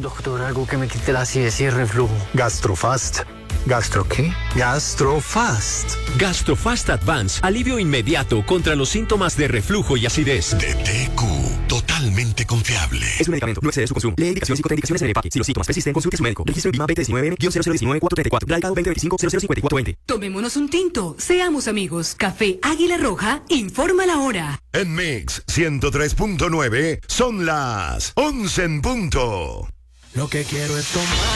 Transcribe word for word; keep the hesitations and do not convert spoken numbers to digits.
Doctor, algo que me quite la acidez y el reflujo. Gastrofast. ¿Gastro qué? Gastrofast. Gastrofast Advance, alivio inmediato contra los síntomas de reflujo y acidez. De T Q, totalmente confiable. Es un medicamento, no excede su consumo. Lee indicaciones y contraindicaciones en el empaque. Si los síntomas persisten, consulte a su médico. Registro en Vima veinte diecinueve M cero cero uno nueve cuatro tres cuatro. Radicado veinte veinticinco cero cero cincuenta y cuatro veinte. Tomémonos un tinto. Seamos amigos. Café Águila Roja informa la hora. En Mix ciento tres punto nueve son las once en punto. Lo que quiero es tomar.